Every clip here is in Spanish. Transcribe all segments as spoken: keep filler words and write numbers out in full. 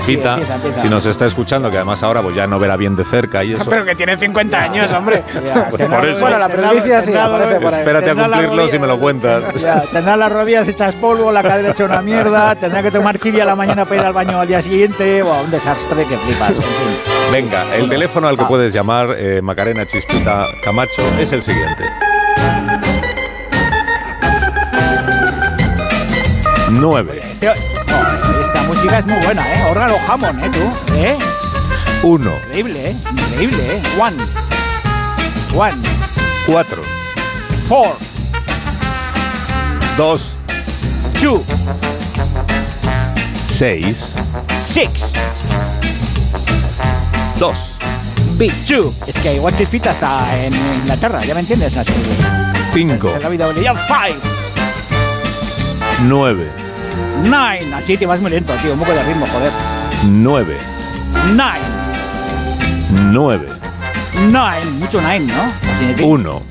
Chispita, sí, empieza, empieza. si nos está escuchando, que además ahora pues ya no verá bien de cerca y eso. Pero que tiene cincuenta años, hombre. Pues por eso. Bueno, la presbicia sí aparece por ahí. Espérate a cumplirlos y me lo cuentas. Ya, tendrá las rodillas hechas polvo, la cadera hecha una mierda, tendrá que tomar kiwi a la mañana para ir al baño al día siguiente. Buah, un desastre que flipas. En fin. Venga, el Bueno, teléfono al que ah. puedes llamar, eh, Macarena Chispita Camacho, es el siguiente. nueve. Este, oh, esta música es muy buena, ¿eh? Órgano Hammond, ¿eh? Tú, ¿eh? uno. Increíble, ¿eh? Increíble, ¿eh? One. One. cuatro. Four. dos. Two. seis. Six. dos. Big Two. Es que igual Chispita está en Inglaterra, ¿ya me entiendes? Así, cinco. en la vida ya Five. nueve. Nine. Así te vas muy lento, tío. Un poco de ritmo, joder. nueve. Nine. nueve. Nine. Mucho nine, ¿no? Así de ti. uno.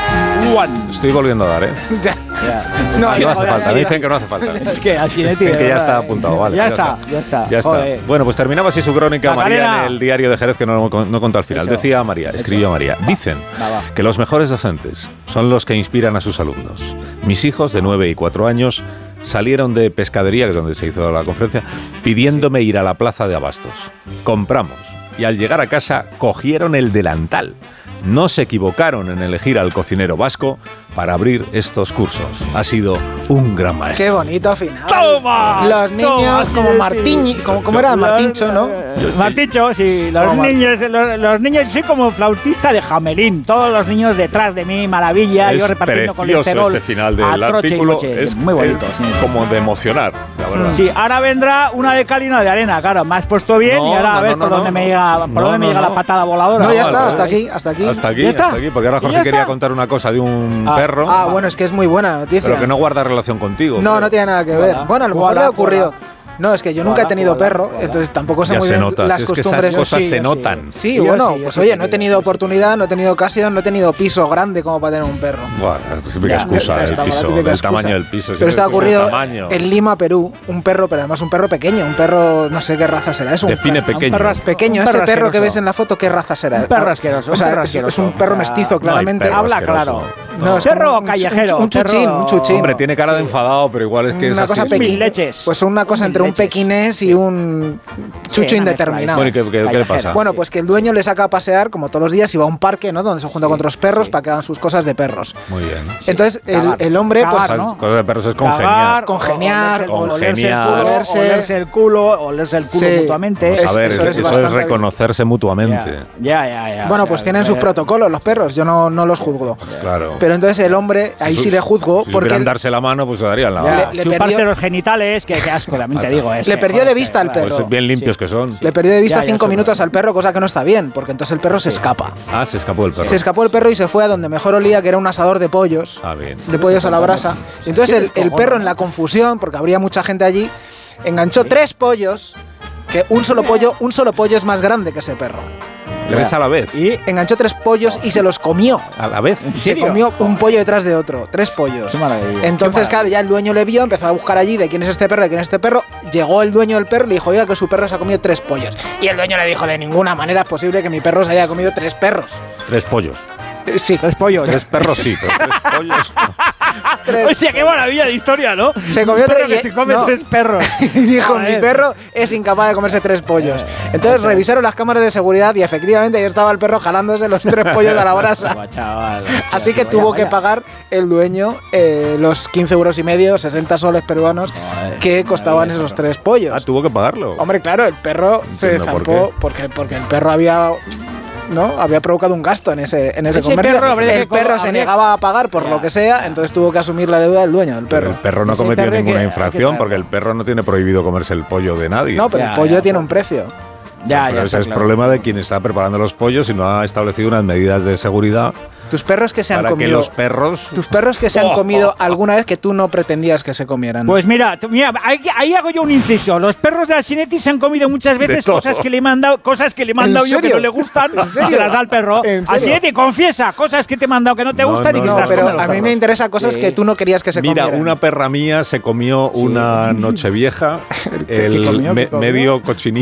One. Estoy volviendo a dar, ¿eh? Ya. Ya. No, No hace joder, falta, sí. me dicen que no hace falta. Es que así de ti. Dicen que de ya verdad, está eh. apuntado, vale. Ya, está, ya está. Ya está. Joder. Bueno, pues terminaba así su crónica, Macarena. María, en el diario de Jerez, que no, no contó al final. Eso. Decía María, escribió Eso. María. Va. Dicen Va, va. que los mejores docentes son los que inspiran a sus alumnos. Mis hijos, de nueve y cuatro años, salieron de pescadería, que es donde se hizo la conferencia, pidiéndome ir a la plaza de abastos. Compramos. Y al llegar a casa, cogieron el delantal. No se equivocaron en elegir al cocinero vasco para abrir estos cursos. Ha sido un gran maestro. Qué bonito final. ¡Toma! Los niños Toma, como sí, Martín, sí. como, como era Martincho, ¿no? Martincho, sí. Los Como Mar- niños, los, los niños, soy como flautista de Jamelín. Todos los niños detrás de mí, maravilla. Es yo repartiendo precioso colesterol. este final a del troche y artículo. moche. Es, muy bonito. es Sí. como de emocionar, la verdad. Sí, ahora vendrá una de cal y una de arena, claro. Me has puesto bien No, y ahora no, a ver no, por no, dónde no, me no. llega, por No, dónde me no, llega no. la patada voladora. No, ya o está, algo, hasta ¿eh? aquí, hasta aquí. Hasta aquí, ¿Ya está? hasta aquí, porque ahora ¿Ya Jorge está? quería contar una cosa de un Ah, perro, Ah, bueno, es que es muy buena noticia. pero que no guarda relación contigo. No, creo. no tiene nada que ver. Hola. Bueno, a lo mejor Hola, le ha ocurrido. hola. No, es que yo nunca he Hola, tenido hola, perro, hola. entonces tampoco sé Ya muy se bien nota, las es que costumbres. esas cosas Sí, se yo notan. Sí, Yo bueno, sí, yo pues sí oye, que no he digo, tenido yo sí. oportunidad, no he tenido ocasión, no he tenido piso grande como para tener un perro. Buah, es típica Ya, excusa Ya del está, la piso, típica del excusa. tamaño del piso. Pero siempre esto ha es el ocurrido tamaño. en Lima, Perú, un perro, pero además un perro pequeño, un perro, no sé qué raza será. Es un Define perro, pequeño. Un perro, pequeño, un ese perro que asqueroso. ves en la foto, ¿qué raza será? Un perro asqueroso, O sea, un perro es- es asqueroso. un perro O sea, mestizo, claramente. perro Habla asqueroso. claro. No, es como Perro un- callejero. Un chuchín, perro- un chuchín. Hombre, tiene cara de enfadado, pero igual es que es una así. cosa es pequeña. pequeña. Mil leches. Pues una cosa Mil entre un leches. pequinés y un chucho Sí, una indeterminado. Bueno, ¿y qué, qué- qué le pasa? Bueno, pues que el dueño le saca a pasear como todos los días y va a un parque, ¿no? Donde se junta con otros perros sí. para que hagan sus cosas de perros. Muy bien. Entonces el, Cagar. el hombre, Cagar, pues, ¿no? Esas cosas de perros es Cagar, congeniar. Congeniar, o olerse el congeniar. culo, Olerse- olerse el culo, olerse el culo Sí. mutuamente. Vamos a Es- ver, eso eso, es eso es bastante reconocerse mutuamente. Ya, ya, ya. bueno, o sea, pues tienen sus eh, protocolos los perros. Yo no, no los juzgo. Claro. Pero entonces el hombre, ahí Si sí su- le juzgo Si porque supieran él darse la mano, pues se darían la Ya, mano. Le- le chuparse perdió- los genitales, que, que asco, también te digo. Es Le que, perdió joder, de es vista que, al claro. perro. Pues bien limpios Sí. que son. le perdió de vista Ya, ya, cinco eso minutos no. al perro, cosa que no está bien, porque entonces el perro se escapa. Ah, se escapó el perro. Se escapó el perro y se fue a donde mejor olía, que era un asador de pollos. Ah, bien. De pollos a la brasa. Y entonces el, Tienes el perro, cojones. en la confusión, porque habría mucha gente allí, enganchó tres pollos, que un solo pollo, un solo pollo es más grande que ese perro. Tres a la vez. Y Enganchó tres pollos y se los comió. A la vez. ¿En Se serio? comió un pollo detrás de otro, tres pollos. Qué maravilla. Entonces, Qué claro, ya el dueño le vio, empezó a buscar allí de quién es este perro, de quién es este perro. Llegó el dueño del perro y le dijo, oiga, que su perro se ha comido tres pollos. Y el dueño le dijo, de ninguna manera es posible que mi perro se haya comido tres perros. Tres pollos. Eh, Sí, Tres pollos. Tres perros sí, pero tres pollos. tres. Hostia, qué maravilla de historia, ¿no? Se comió Un perro tres- que se come no. tres perros. Y dijo, Joder. mi perro es incapaz de comerse tres pollos. Eh, Entonces revisaron las cámaras de seguridad y efectivamente ahí estaba el perro jalándose los tres pollos a la brasa. Buah, chaval, hostia, Así que vaya, tuvo vaya. que pagar el dueño eh, los quince euros y medio, sesenta soles peruanos, Joder, que costaban maravilla, esos perro. tres pollos. Ah, tuvo que pagarlo. Hombre, claro, el perro se Entiendo por zampó porque, porque el perro había... ¿no? Había provocado un gasto en ese, en ese, Ese comercio. perro habría el que co- perro se habría- negaba a pagar por Ya. lo que sea, entonces tuvo que asumir la deuda del dueño del Pero perro. el perro no ha Ese cometido perro hay ninguna que- infracción hay que porque el perro no tiene prohibido comerse el pollo de nadie. No, pero Ya, el pollo ya, tiene pues. un precio. Ya, pero ya. ese está es claro. problema de quien está preparando los pollos y no ha establecido unas medidas de seguridad Tus perros que se han para que comido... los perros... Tus perros que se han Oh, comido oh, oh. alguna vez que tú no pretendías que se comieran. Pues mira, tú- mira, ahí, ahí hago yo un inciso. Los perros de Asinetti se han comido muchas veces todo. cosas que le he mandado, cosas que le he mandado yo que serio? no le gustan ¿En serio? y se las da al perro. ¿En serio? Asinetti, confiesa cosas que te he mandado que no te No, gustan y no, que no, se las pero comen los a mí perros. me interesan cosas Sí. que tú no querías que se Mira, comieran. una perra mía se comió una nochevieja, el ¿Qué comió? ¿Qué me- comió? medio cochinillo